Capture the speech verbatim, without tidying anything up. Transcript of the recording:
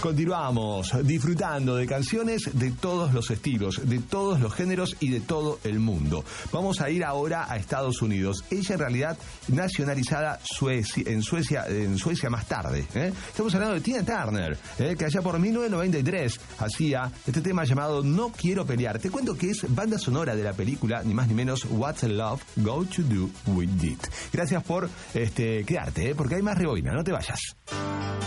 Continuamos disfrutando de canciones de todos los estilos, de todos los géneros y de todo el mundo. Vamos a ir ahora a Estados Unidos. Ella en realidad nacionalizada Suecia, en Suecia, en Suecia más tarde. ¿eh? Estamos hablando de Tina Turner, ¿eh? que allá por mil novecientos noventa y tres hacía este tema llamado No Quiero Pelear. Te cuento que es banda sonora de la película, ni más ni menos, What's Love Go to Do With It. Gracias por este, quedarte, ¿eh? porque hay más reboina, no te vayas.